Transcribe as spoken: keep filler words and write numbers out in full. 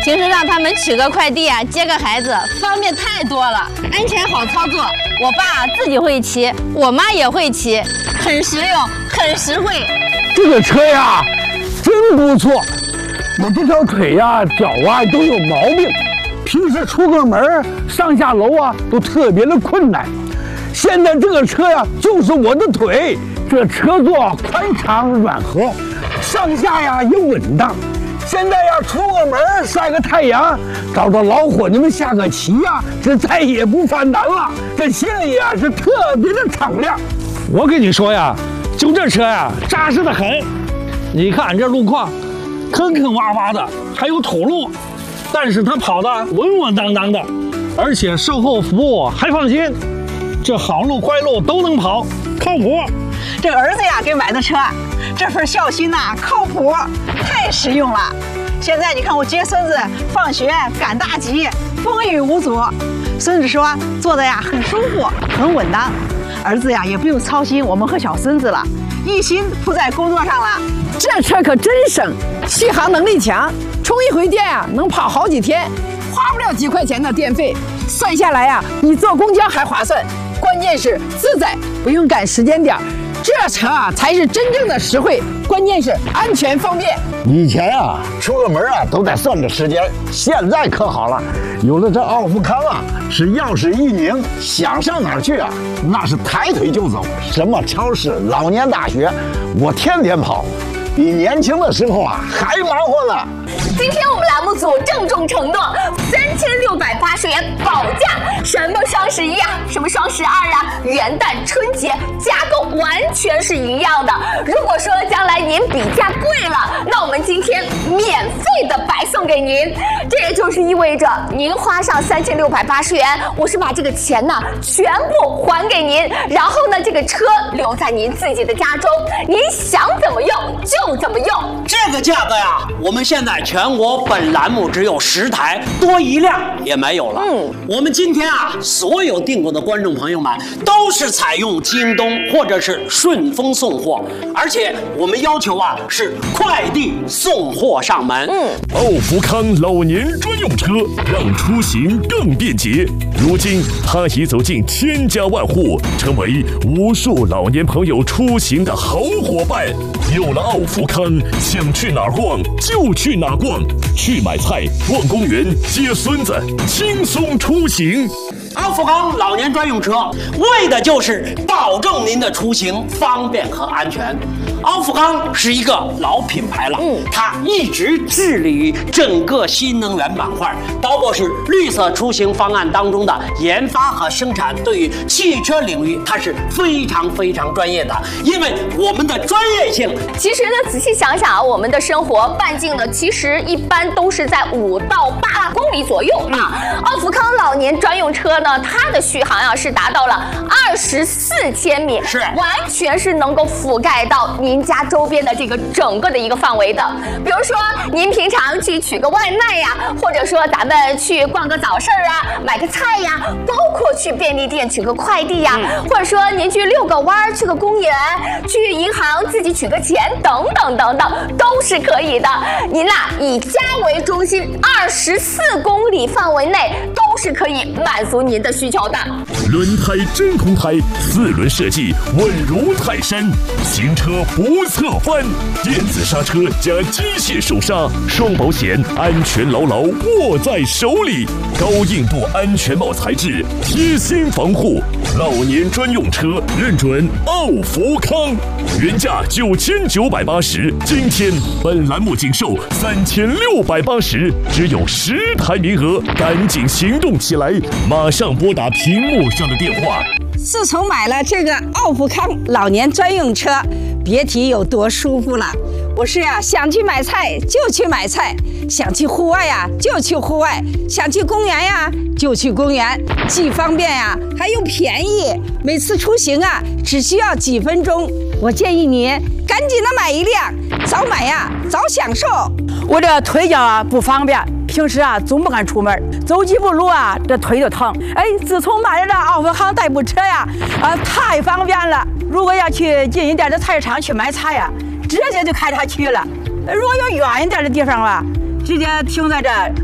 平时让他们取个快递啊，接个孩子，方便太多了，安全好操作。我爸自己会骑，我妈也会骑，很实用，很实惠。 这个车呀，真不错。我这条腿呀、脚啊都有毛病，平时出个门、上下楼啊都特别的困难。现在这个车呀，就是我的腿。这车座宽敞软和，上下呀也稳当。现在要出个门晒个太阳，找着老伙计们下个棋呀，这再也不犯难了。这心里啊是特别的敞亮。 我跟你说呀，就这车呀，扎实的很。你看这路况，坑坑洼洼的，还有土路，但是它跑得稳稳当当的，而且售后服务还放心。这好路坏路都能跑，靠谱。 这儿子呀给买的车，这份孝心呐、啊、靠谱，太实用了。现在你看我接孙子放学赶大集，风雨无阻。孙子说坐的呀很舒服，很稳当。儿子呀也不用操心我们和小孙子了，一心扑在工作上了。 这车可真省，续航能力强，充一回电啊能跑好几天，花不了几块钱的电费，算下来呀比坐公交还划算。关键是自在，不用赶时间点。这车啊才是真正的实惠，关键是安全方便。 以前啊出个门啊都得算着时间，现在可好了，有了这奥富康啊，是钥匙一拧，想上哪儿去啊，那是抬腿就走。什么超市、老年大学，我天天跑，比年轻的时候啊还忙活呢。 今天我们栏目组郑重承诺，三千六百八十元保价，什么双十一啊，什么双十二啊，元旦、春节，价格完全是一样的。如果说将来您比价贵了，那我们今天免费的白送给您。这也就是意味着您花上三千六百八十元，我是把这个钱呢全部还给您，然后呢这个车留在您自己的家中，您想怎么用就怎么用。 这个价格呀，我们现在全国本栏目只有十台，多一辆也没有了。嗯，我们今天啊，所有订购的观众朋友们都是采用京东或者是顺丰送货，而且我们要求啊是快递送货上门。嗯， 奥福康老年专用车，让出行更便捷。如今，它已走进千家万户，成为无数老年朋友出行的好伙伴。有了奥福康，想去哪儿逛就去哪儿逛，去买菜、逛公园、接孙子，轻松出行。 奥福康老年专用车为的就是保证您的出行方便和安全。奥福康是一个老品牌了，嗯，它一直致力于整个新能源板块，包括是绿色出行方案当中的研发和生产，对于汽车领域它是非常非常专业的，因为我们的专业性。 其实呢，仔细想想啊，我们的生活半径呢，其实一般都是在五到八公里左右啊。奥福康老年专用车呢，它的续航啊是达到了二十四千米， 是完全是能够覆盖到您家周边的这个整个的一个范围的。比如说您平常去取个外卖呀，或者说咱们去逛个早市啊，买个菜呀，包括去便利店取个快递呀，嗯、或者说您去遛个弯，去个公园，去银行自己取个钱，等等等等，都是可以的。您呐、啊，以家为中心，二十四公里范围内都是可以满足您的需求的。 轮胎真空胎，四轮设计稳如泰山，行车不侧翻，电子刹车加机械手刹，双保险，安全牢牢握在手里，高硬度安全帽材质，贴心防护，老年专用车认准奥福康，原价九千九百八十，今天本栏目仅售三千六百八十，只有十台名额，赶紧行动起来，马上拨打屏幕上的电话。 自从买了这个奥福康老年专用车，别提有多舒服了。我是呀、啊，想去买菜就去买菜，想去户外呀、啊、就去户外，想去公园呀、啊、就去公园，既方便呀、啊、还又便宜。每次出行啊只需要几分钟，我建议你赶紧的买一辆，早买呀早享受。 我这腿脚啊不方便，平时啊总不敢出门，走几步路啊这腿就疼。哎，自从买了这奥福康代步车呀，啊太方便了。如果要去近一点的菜市场去买菜呀，直接就开车去了。如果有远一点的地方吧，直接停在这